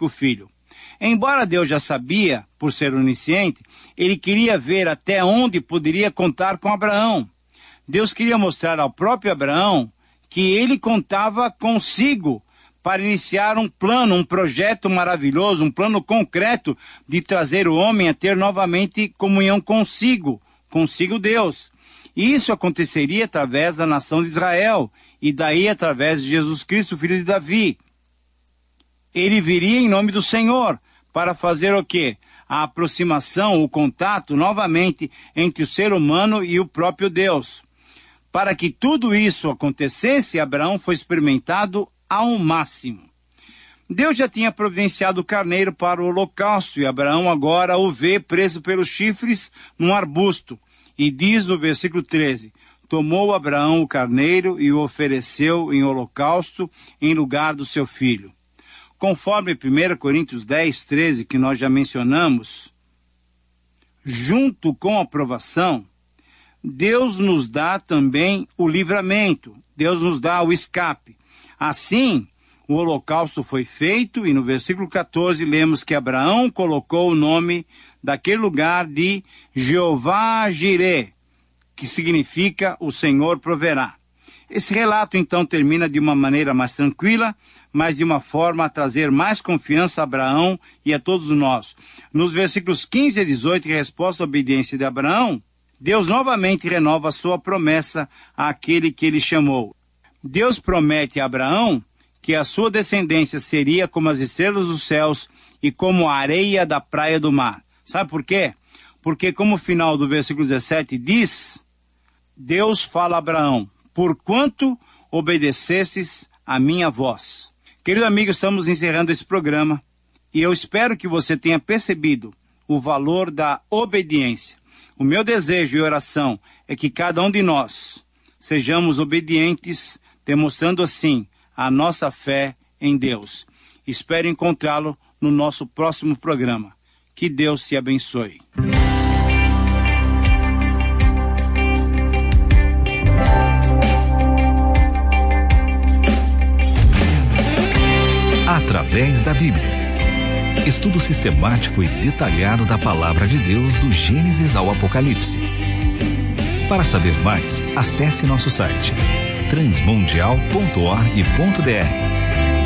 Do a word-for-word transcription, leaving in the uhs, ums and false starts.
único filho. Embora Deus já sabia, por ser onisciente, ele queria ver até onde poderia contar com Abraão. Deus queria mostrar ao próprio Abraão que ele contava consigo para iniciar um plano, um projeto maravilhoso, um plano concreto de trazer o homem a ter novamente comunhão consigo, consigo Deus. E isso aconteceria através da nação de Israel, e daí através de Jesus Cristo, filho de Davi. Ele viria em nome do Senhor, para fazer o quê? A aproximação, o contato, novamente, entre o ser humano e o próprio Deus. Para que tudo isso acontecesse, Abraão foi experimentado ao máximo. Deus já tinha providenciado o carneiro para o holocausto, e Abraão agora o vê preso pelos chifres num arbusto. E diz no versículo treze, tomou Abraão o carneiro e o ofereceu em holocausto em lugar do seu filho. Conforme primeira Coríntios dez, treze, que nós já mencionamos, junto com a aprovação, Deus nos dá também o livramento, Deus nos dá o escape. Assim, o holocausto foi feito, e no versículo quatorze lemos que Abraão colocou o nome daquele lugar de Jeová-Jiré, que significa o Senhor proverá. Esse relato então termina de uma maneira mais tranquila, mas de uma forma a trazer mais confiança a Abraão e a todos nós. Nos versículos quinze a dezoito, em resposta à obediência de Abraão, Deus novamente renova a sua promessa àquele que ele chamou. Deus promete a Abraão que a sua descendência seria como as estrelas dos céus e como a areia da praia do mar. Sabe por quê? Porque como o final do versículo dezessete diz, Deus fala a Abraão, porquanto obedecestes a minha voz. Querido amigo, estamos encerrando esse programa e eu espero que você tenha percebido o valor da obediência. O meu desejo e oração é que cada um de nós sejamos obedientes, demonstrando assim a nossa fé em Deus. Espero encontrá-lo no nosso próximo programa. Que Deus te abençoe. Através da Bíblia. Estudo sistemático e detalhado da Palavra de Deus do Gênesis ao Apocalipse. Para saber mais, acesse nosso site transmundial ponto org ponto br.